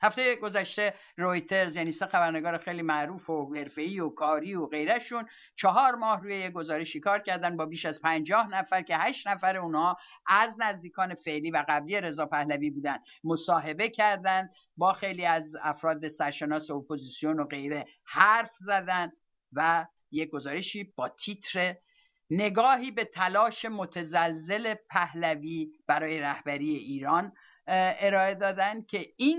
هفته گذشته رویترز، یعنی 3 خبرنگار خیلی معروف و حرفه‌ای و کاری و غیرشون 4 ماه روی یک گزارشی کار کردن با بیش از 50 نفر که 8 نفر اونها از نزدیکان فعلی و قبلی رضا پهلوی بودن. مصاحبه کردن با خیلی از افراد سرشناس اپوزیسیون و غیره حرف زدن و یک گزارشی با تیتر نگاهی به تلاش متزلزل پهلوی برای رهبری ایران ارائه دادن که این